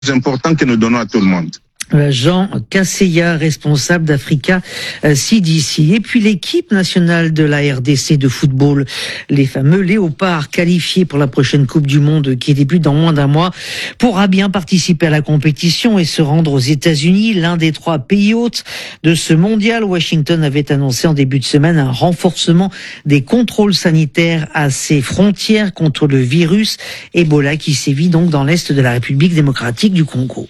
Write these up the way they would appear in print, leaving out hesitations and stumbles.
important que nous donnons à tout le monde. Jean Casseya, responsable d'Africa CDC. Et puis l'équipe nationale de la RDC de football, les fameux Léopards qualifiés pour la prochaine Coupe du Monde qui débute dans moins d'un mois, pourra bien participer à la compétition et se rendre aux États-Unis, l'un des 3 pays hôtes de ce mondial. Washington avait annoncé en début de semaine un renforcement des contrôles sanitaires à ses frontières contre le virus Ebola qui sévit donc dans l'est de la République démocratique du Congo.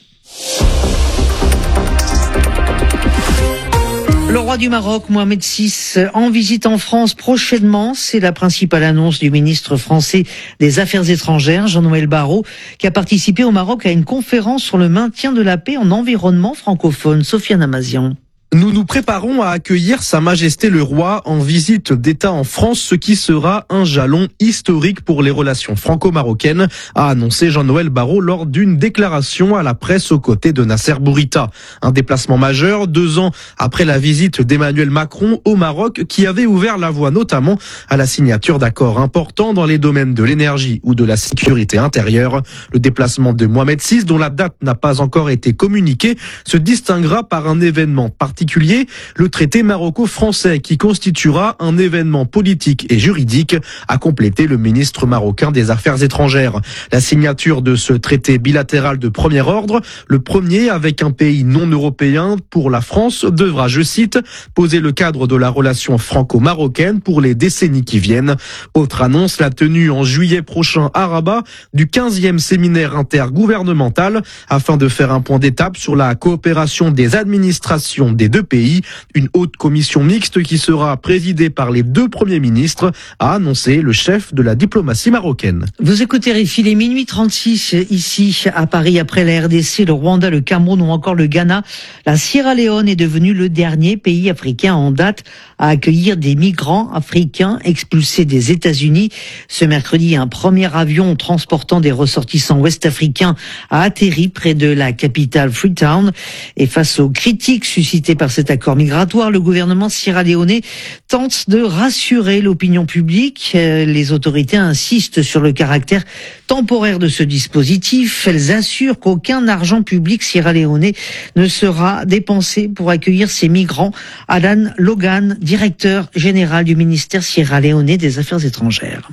Le roi du Maroc, Mohamed VI, en visite en France prochainement. C'est la principale annonce du ministre français des Affaires étrangères, Jean-Noël Barrot, qui a participé au Maroc à une conférence sur le maintien de la paix en environnement francophone. Sofiane Amazian. Nous nous préparons à accueillir Sa Majesté le Roi en visite d'État en France, ce qui sera un jalon historique pour les relations franco-marocaines, a annoncé Jean-Noël Barrot lors d'une déclaration à la presse aux côtés de Nasser Bourita. Un déplacement majeur 2 ans après la visite d'Emmanuel Macron au Maroc, qui avait ouvert la voie notamment à la signature d'accords importants dans les domaines de l'énergie ou de la sécurité intérieure. Le déplacement de Mohamed VI, dont la date n'a pas encore été communiquée, se distinguera par un événement particulier, le traité maroco-français qui constituera un événement politique et juridique, a complété le ministre marocain des Affaires étrangères. La signature de ce traité bilatéral de premier ordre, le premier avec un pays non européen pour la France, devra, je cite, poser le cadre de la relation franco-marocaine pour les décennies qui viennent. Autre annonce, la tenue en juillet prochain à Rabat du 15e séminaire intergouvernemental afin de faire un point d'étape sur la coopération des administrations des 2 pays. Une haute commission mixte qui sera présidée par les 2 premiers ministres, a annoncé le chef de la diplomatie marocaine. Vous écoutez RFI, il est minuit 36 ici à Paris. Après la RDC, le Rwanda, le Cameroun ou encore le Ghana, la Sierra Leone est devenue le dernier pays africain en date à accueillir des migrants africains expulsés des États-Unis. Ce mercredi, un premier avion transportant des ressortissants ouest-africains a atterri près de la capitale Freetown. Et face aux critiques suscitées par cet accord migratoire, le gouvernement sierra-léonais tente de rassurer l'opinion publique. Les autorités insistent sur le caractère temporaire de ce dispositif. Elles assurent qu'aucun argent public sierra-léonais ne sera dépensé pour accueillir ces migrants. Alan Logan, directeur général du ministère sierra-léonais des Affaires étrangères.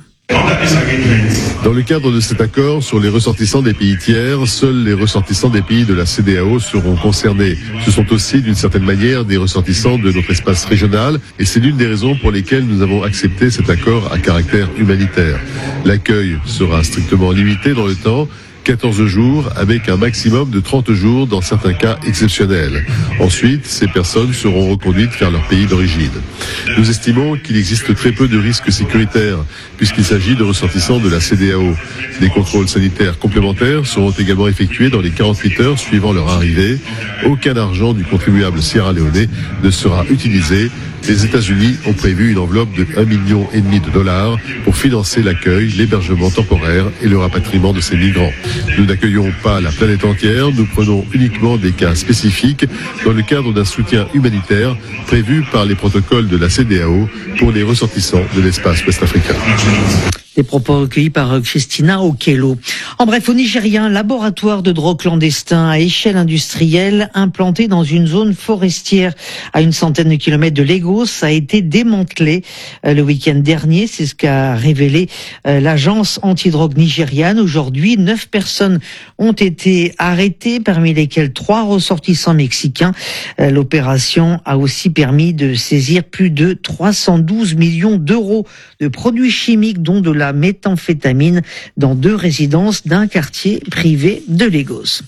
Dans le cadre de cet accord sur les ressortissants des pays tiers, seuls les ressortissants des pays de la CEDEAO seront concernés. Ce sont aussi, d'une certaine manière, des ressortissants de notre espace régional, et c'est l'une des raisons pour lesquelles nous avons accepté cet accord à caractère humanitaire. L'accueil sera strictement limité dans le temps, 14 jours avec un maximum de 30 jours dans certains cas exceptionnels. Ensuite, ces personnes seront reconduites vers leur pays d'origine. Nous estimons qu'il existe très peu de risques sécuritaires puisqu'il s'agit de ressortissants de la CEDEAO. Des contrôles sanitaires complémentaires seront également effectués dans les 48 heures suivant leur arrivée. Aucun argent du contribuable sierra-léonais ne sera utilisé. Les États-Unis ont prévu une enveloppe de $1,5 million pour financer l'accueil, l'hébergement temporaire et le rapatriement de ces migrants. Nous n'accueillons pas la planète entière, nous prenons uniquement des cas spécifiques dans le cadre d'un soutien humanitaire prévu par les protocoles de la CEDEAO pour les ressortissants de l'espace ouest-africain. Des propos recueillis par Christina Okello. En bref, au Nigeria, un laboratoire de drogue clandestin à échelle industrielle implanté dans une zone forestière à une centaine de kilomètres de Lagos a été démantelé le week-end dernier. C'est ce qu'a révélé l'agence antidrogue nigériane. Aujourd'hui, 9 personnes ont été arrêtées, parmi lesquelles 3 ressortissants mexicains. L'opération a aussi permis de saisir plus de 312 millions d'euros de produits chimiques, dont de la méthamphétamine, dans 2 résidences d'un quartier privé de Lagos.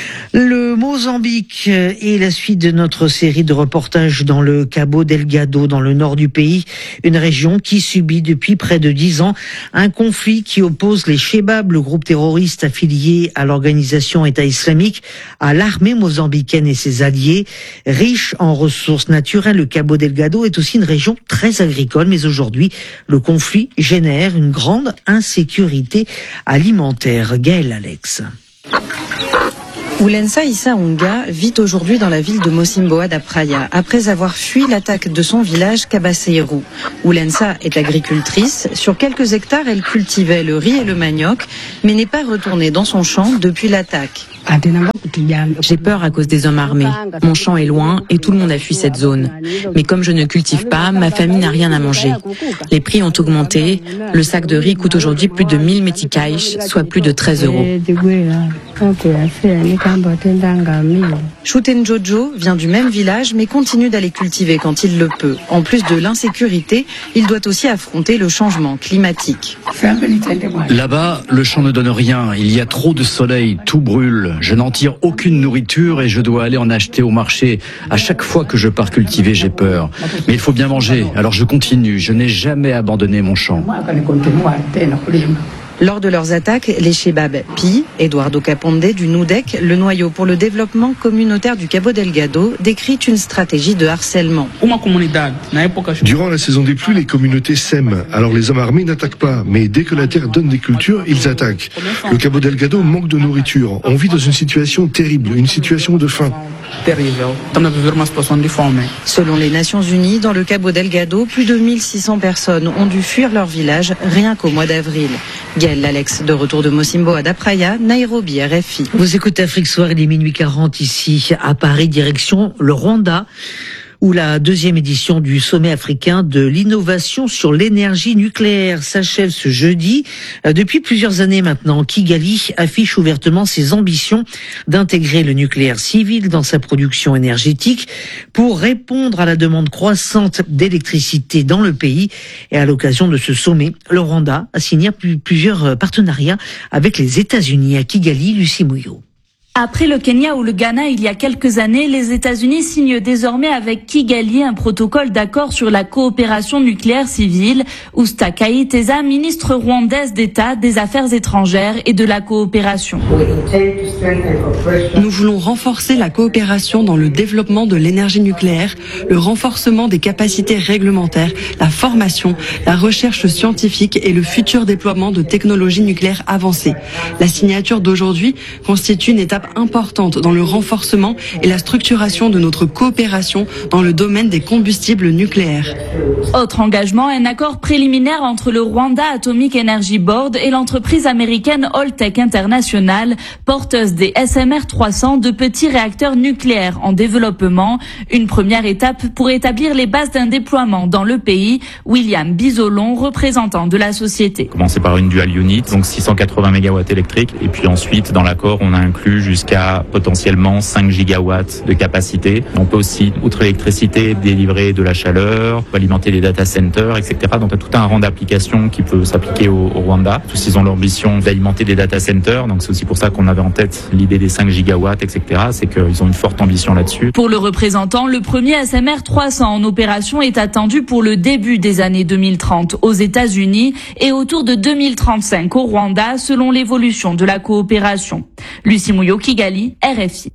Le Mozambique est la suite de notre série de reportages dans le Cabo Delgado, dans le nord du pays, une région qui subit depuis près de 10 ans un conflit qui oppose les Chebab, le groupe terroriste affilié à l'organisation État islamique, à l'armée mozambicaine et ses alliés. Riche en ressources naturelles, le Cabo Delgado est aussi une région très agricole, mais aujourd'hui, le conflit génère une grande insécurité alimentaire. Gaël Alex. Oulensa Issa Onga vit aujourd'hui dans la ville de Mocimboa da Praia, après avoir fui l'attaque de son village Cabaceiru. Oulensa est agricultrice. Sur quelques hectares, elle cultivait le riz et le manioc, mais n'est pas retournée dans son champ depuis l'attaque. J'ai peur à cause des hommes armés. Mon champ est loin et tout le monde a fui cette zone. Mais comme je ne cultive pas, ma famille n'a rien à manger. Les prix ont augmenté. Le sac de riz coûte aujourd'hui plus de 1000 metikaish, soit plus de 13 €. Shuten Jojo vient du même village mais continue d'aller cultiver quand il le peut. En plus de l'insécurité, il doit aussi affronter le changement climatique. Là-bas, le champ ne donne rien. Il y a trop de soleil, tout brûle. Je n'en tire aucune nourriture et je dois aller en acheter au marché. À chaque fois que je pars cultiver, j'ai peur. Mais il faut bien manger, alors je continue. Je n'ai jamais abandonné mon champ. Lors de leurs attaques, les Shebab pillent. Eduardo Caponde du NUDEC, le noyau pour le développement communautaire du Cabo Delgado, décrit une stratégie de harcèlement. Durant la saison des pluies, les communautés sèment. Alors les hommes armés n'attaquent pas, mais dès que la terre donne des cultures, ils attaquent. Le Cabo Delgado manque de nourriture. On vit dans une situation terrible, une situation de faim. Selon les Nations Unies, dans le Cabo Delgado, plus de 1600 personnes ont dû fuir leur village rien qu'au mois d'avril. Gaël Alex, de retour de Mocimboa da Praia, Nairobi, RFI. Vous écoutez Afrique Soir, il est minuit 40 ici à Paris, direction le Rwanda, où la deuxième édition du sommet africain de l'innovation sur l'énergie nucléaire s'achève ce jeudi. Depuis plusieurs années maintenant, Kigali affiche ouvertement ses ambitions d'intégrer le nucléaire civil dans sa production énergétique pour répondre à la demande croissante d'électricité dans le pays. Et à l'occasion de ce sommet, le Rwanda a signé plusieurs partenariats avec les États-Unis. À Kigali, Lucie Mouillot. Après le Kenya ou le Ghana il y a quelques années, les États-Unis signent désormais avec Kigali un protocole d'accord sur la coopération nucléaire civile. Ousta Kaiteza, ministre rwandaise d'État des Affaires étrangères et de la coopération. Nous voulons renforcer la coopération dans le développement de l'énergie nucléaire, le renforcement des capacités réglementaires, la formation, la recherche scientifique et le futur déploiement de technologies nucléaires avancées. La signature d'aujourd'hui constitue une étape importante dans le renforcement et la structuration de notre coopération dans le domaine des combustibles nucléaires. Autre engagement, un accord préliminaire entre le Rwanda Atomic Energy Board et l'entreprise américaine Holtec International, porteuse des SMR 300, de petits réacteurs nucléaires en développement. Une première étape pour établir les bases d'un déploiement dans le pays. William Bizolon, représentant de la société. Commencer par une dual unit, donc 680 MW électriques, et puis ensuite dans l'accord on a inclus jusqu'à potentiellement 5 gigawatts de capacité. On peut aussi, outre l'électricité, délivrer de la chaleur, alimenter des data centers, etc. Donc il y a tout un rang d'applications qui peut s'appliquer au Rwanda. Tous ils ont l'ambition d'alimenter des data centers, donc c'est aussi pour ça qu'on avait en tête l'idée des 5 gigawatts, etc. C'est qu'ils ont une forte ambition là-dessus. Pour le représentant, le premier SMR 300 en opération est attendu pour le début des années 2030 aux États-Unis et autour de 2035 au Rwanda, selon l'évolution de la coopération. Lucie Mouillot, Kigali, RFI.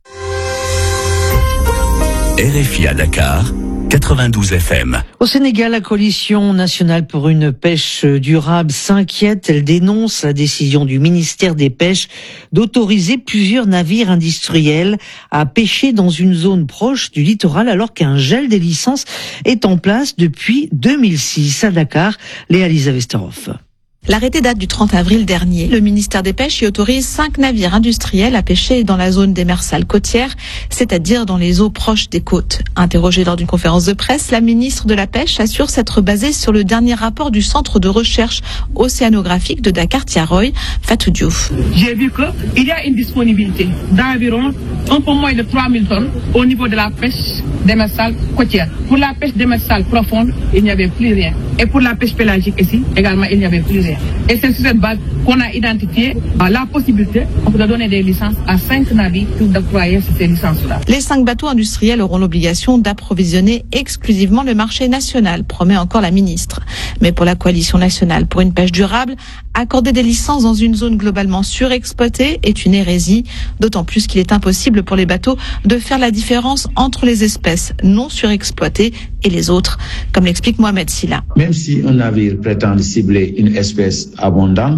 RFI à Dakar, 92 FM. Au Sénégal, la coalition nationale pour une pêche durable s'inquiète. Elle dénonce la décision du ministère des Pêches d'autoriser plusieurs navires industriels à pêcher dans une zone proche du littoral alors qu'un gel des licences est en place depuis 2006. À Dakar, Léa-Lisa Westerhoff. L'arrêté date du 30 avril dernier. Le ministère des Pêches y autorise 5 navires industriels à pêcher dans la zone démersale côtière, c'est-à-dire dans les eaux proches des côtes. Interrogée lors d'une conférence de presse, la ministre de la Pêche assure s'être basée sur le dernier rapport du Centre de recherche océanographique de Dakar-Tiaroy, Fatou Diouf. J'ai vu qu'il y a une disponibilité d'environ un peu moins de 3000 tonnes au niveau de la pêche démersale côtière. Pour la pêche démersale profonde, il n'y avait plus rien. Et pour la pêche pélagique ici, également, il n'y avait plus rien. Et c'est sur cette base qu'on a identifié la possibilité de donner des licences à 5 navires pour déployer ces licences-là. Les 5 bateaux industriels auront l'obligation d'approvisionner exclusivement le marché national, promet encore la ministre. Mais pour la coalition nationale pour une pêche durable, accorder des licences dans une zone globalement surexploitée est une hérésie, d'autant plus qu'il est impossible pour les bateaux de faire la différence entre les espèces non surexploitées et les autres, comme l'explique Mohamed Silla. Même si un navire prétend cibler une espèce abondante,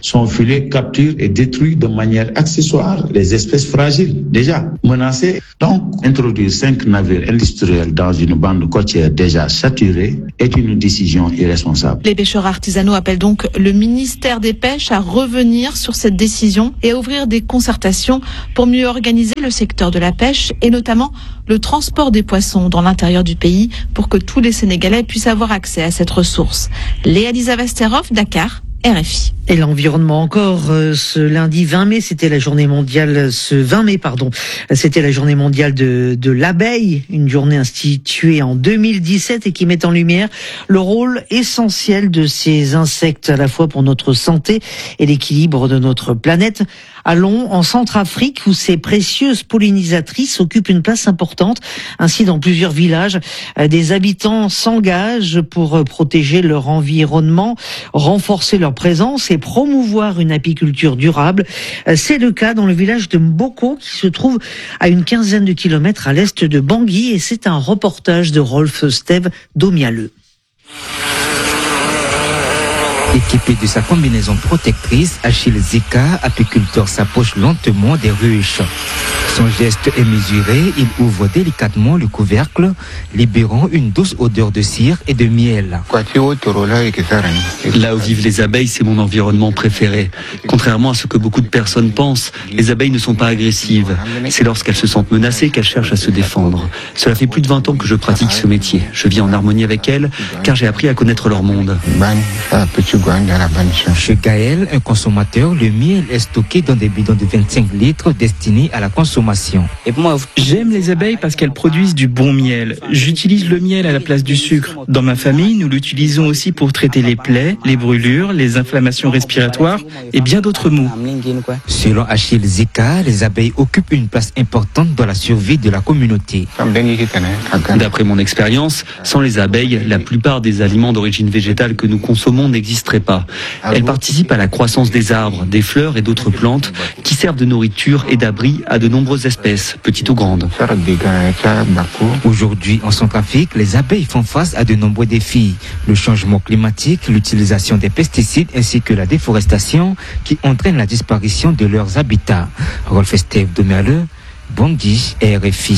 son filet capture et détruit de manière accessoire les espèces fragiles déjà menacées. Donc, introduire 5 navires industriels dans une bande côtière déjà saturée est une décision irresponsable. Les pêcheurs artisanaux appellent donc le ministère des Pêches à revenir sur cette décision et à ouvrir des concertations pour mieux organiser le secteur de la pêche et notamment le transport des poissons dans l'intérieur du pays pour que tous les Sénégalais puissent avoir accès à cette ressource. Léa-Lisa Vesterhoff, Dakar, RFI. Et l'environnement encore, ce lundi 20 mai, c'était la journée mondiale, c'était la journée mondiale de l'abeille, une journée instituée en 2017 et qui met en lumière le rôle essentiel de ces insectes à la fois pour notre santé et l'équilibre de notre planète. Allons en Centrafrique où ces précieuses pollinisatrices occupent une place importante. Ainsi, dans plusieurs villages, des habitants s'engagent pour protéger leur environnement, renforcer leur présence et promouvoir une apiculture durable. C'est le cas dans le village de Mboko qui se trouve à une 15aine de kilomètres à l'est de Bangui et c'est un reportage de Rolf Steve Domialeux. Équipé de sa combinaison protectrice, Achille Zika, apiculteur, s'approche lentement des ruches. Son geste est mesuré, il ouvre délicatement le couvercle, libérant une douce odeur de cire et de miel. Là où vivent les abeilles, c'est mon environnement préféré. Contrairement à ce que beaucoup de personnes pensent, les abeilles ne sont pas agressives. C'est lorsqu'elles se sentent menacées qu'elles cherchent à se défendre. Cela fait plus de 20 ans que je pratique ce métier. Je vis en harmonie avec elles, car j'ai appris à connaître leur monde. Chez Gaël, un consommateur, le miel est stocké dans des bidons de 25 litres destinés à la consommation. J'aime les abeilles parce qu'elles produisent du bon miel. J'utilise le miel à la place du sucre. Dans ma famille, nous l'utilisons aussi pour traiter les plaies, les brûlures, les inflammations respiratoires et bien d'autres maux. Selon Achille Zika, les abeilles occupent une place importante dans la survie de la communauté. D'après mon expérience, sans les abeilles, la plupart des aliments d'origine végétale que nous consommons n'existeraient pas. Elles participent à la croissance des arbres, des fleurs et d'autres plantes qui servent de nourriture et d'abri à de nombreuses espèces, petites ou grandes. Aujourd'hui, en Centrafrique, les abeilles font face à de nombreux défis. Le changement climatique, l'utilisation des pesticides ainsi que la déforestation qui entraînent la disparition de leurs habitats. Rolf Steve Domialeux, Bangui, RFI.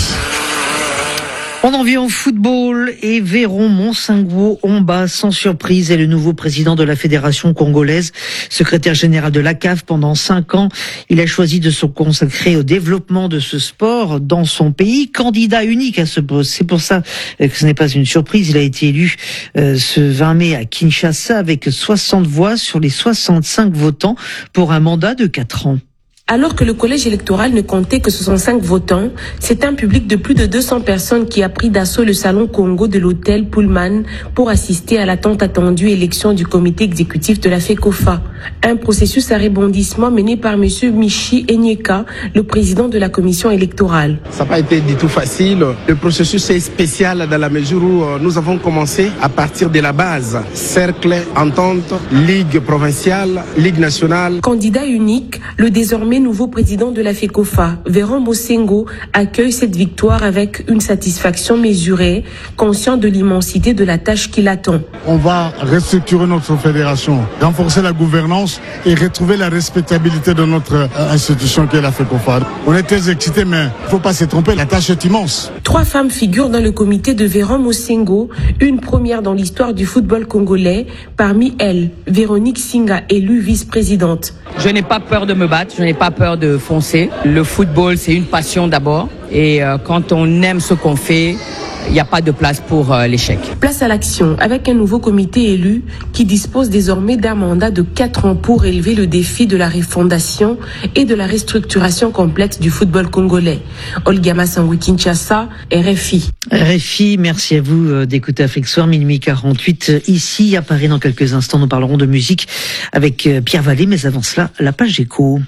On en vient au football et Véron Monsengwo Omba, sans surprise, est le nouveau président de la Fédération congolaise, secrétaire général de la CAF pendant 5 ans. Il a choisi de se consacrer au développement de ce sport dans son pays, candidat unique à ce poste. C'est pour ça que ce n'est pas une surprise. Il a été élu ce 20 mai à Kinshasa avec 60 voix sur les 65 votants pour un mandat de 4 ans. Alors que le collège électoral ne comptait que 65 votants, c'est un public de plus de 200 personnes qui a pris d'assaut le salon Congo de l'hôtel Pullman pour assister à la tant attendue élection du comité exécutif de la FECOFA. Un processus à rebondissement mené par M. Michi Enyeka, le président de la commission électorale. Ça n'a pas été du tout facile. Le processus est spécial dans la mesure où nous avons commencé à partir de la base. Cercle, entente, ligue provinciale, ligue nationale. Candidat unique, le désormais nouveau président de la FECOFA, Véron Monsengwo, accueille cette victoire avec une satisfaction mesurée, conscient de l'immensité de la tâche qui l'attend. On va restructurer notre fédération, renforcer la gouvernance et retrouver la respectabilité de notre institution qui est la FECOFA. On est très excités, mais il ne faut pas se tromper, la tâche est immense. 3 femmes figurent dans le comité de Véron Monsengwo, une première dans l'histoire du football congolais. Parmi elles, Véronique Singa, élue vice-présidente. Je n'ai pas peur de me battre, je n'ai pas peur de foncer. Le football, c'est une passion d'abord. Et quand on aime ce qu'on fait, il n'y a pas de place pour l'échec. Place à l'action avec un nouveau comité élu qui dispose désormais d'un mandat de 4 ans pour élever le défi de la refondation et de la restructuration complète du football congolais. Olga Massangou, Kinshasa, RFI. RFI, merci à vous d'écouter Afrique Soir, minuit 48 ici à Paris. Dans quelques instants, nous parlerons de musique avec Pierre Vallée, mais avant cela, la page écho.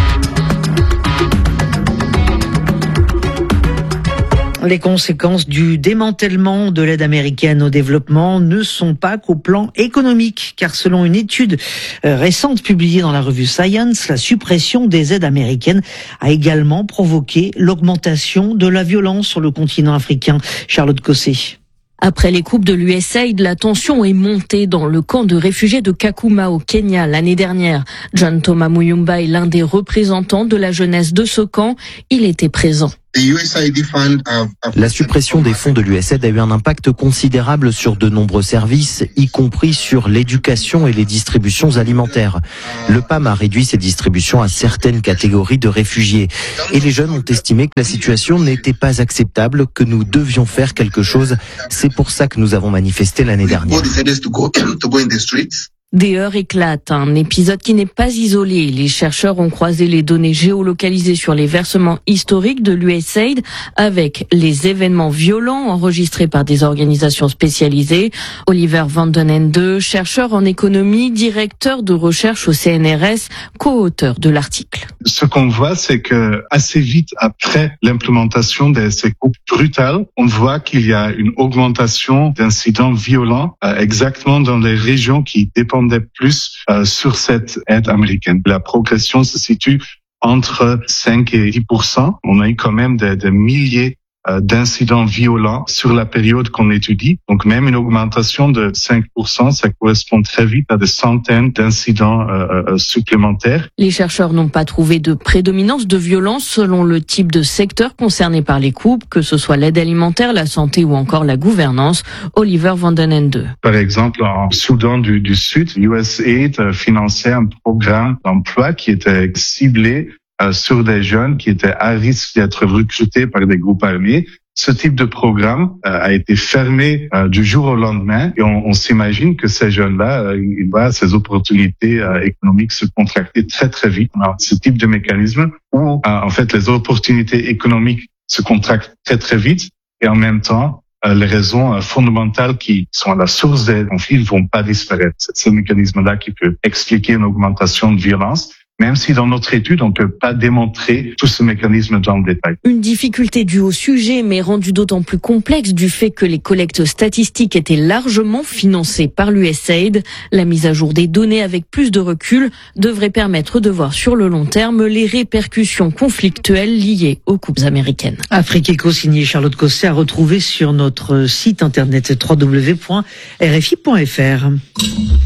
Les conséquences du démantèlement de l'aide américaine au développement ne sont pas qu'au plan économique, car selon une étude récente publiée dans la revue Science, la suppression des aides américaines a également provoqué l'augmentation de la violence sur le continent africain. Charlotte Cossé. Après les coupes de l'USAID, la tension est montée dans le camp de réfugiés de Kakuma au Kenya l'année dernière. John Thomas Muyumba est l'un des représentants de la jeunesse de ce camp. Il était présent. La suppression des fonds de l'USAID a eu un impact considérable sur de nombreux services, y compris sur l'éducation et les distributions alimentaires. Le PAM a réduit ses distributions à certaines catégories de réfugiés. Et les jeunes ont estimé que la situation n'était pas acceptable, que nous devions faire quelque chose. C'est pour ça que nous avons manifesté l'année dernière. Des heurts éclatent, un épisode qui n'est pas isolé. Les chercheurs ont croisé les données géolocalisées sur les versements historiques de l'USAID avec les événements violents enregistrés par des organisations spécialisées. Oliver Vanden Ende, chercheur en économie, directeur de recherche au CNRS, co-auteur de l'article. Ce qu'on voit, c'est que assez vite après l'implémentation de ces coupes brutales, on voit qu'il y a une augmentation d'incidents violents exactement dans les régions qui dépendent plus sur cette aide américaine. La progression se situe entre 5 et 10%. On a eu quand même des milliers d'incidents violents sur la période qu'on étudie. Donc même une augmentation de 5%, ça correspond très vite à des centaines d'incidents supplémentaires. Les chercheurs n'ont pas trouvé de prédominance de violence selon le type de secteur concerné par les coupes, que ce soit l'aide alimentaire, la santé ou encore la gouvernance. Oliver Vanden Ende. Par exemple, en Soudan du Sud, USAID finançait un programme d'emploi qui était ciblé sur des jeunes qui étaient à risque d'être recrutés par des groupes armés. Ce type de programme a été fermé du jour au lendemain et on s'imagine que ces jeunes-là, ils voient ces opportunités économiques se contracter très très vite. Alors, ce type de mécanisme où en fait les opportunités économiques se contractent très très vite et en même temps les raisons fondamentales qui sont à la source des conflits ne vont pas disparaître. C'est ce mécanisme-là qui peut expliquer une augmentation de violence. Même si dans notre étude, on ne peut pas démontrer tout ce mécanisme dans le détail. Une difficulté due au sujet, mais rendue d'autant plus complexe du fait que les collectes statistiques étaient largement financées par l'USAID. La mise à jour des données avec plus de recul devrait permettre de voir sur le long terme les répercussions conflictuelles liées aux coupes américaines. Afrique Éco, signé Charlotte Cosset, à retrouver sur notre site internet www.rfi.fr.